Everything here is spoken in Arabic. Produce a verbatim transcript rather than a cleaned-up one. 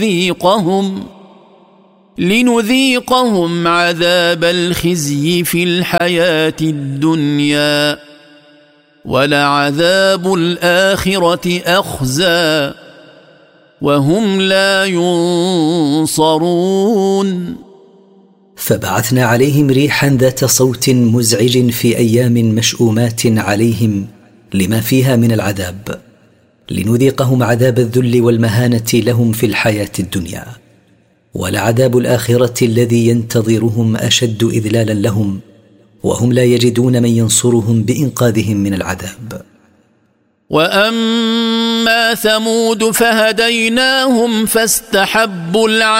لنذيقهم لنذيقهم عذاب الخزي في الحياة الدنيا ولعذاب الآخرة أخزى وهم لا ينصرون. فبعثنا عليهم ريحا ذات صوت مزعج في أيام مشؤومات عليهم لما فيها من العذاب، لنذيقهم عذاب الذل والمهانة لهم في الحياة الدنيا، ولعذاب الآخرة الذي ينتظرهم أشد إذلالا لهم، وهم لا يجدون من ينصرهم بإنقاذهم من العذاب. وأما ثمود فهديناهم فاستحبوا العذاب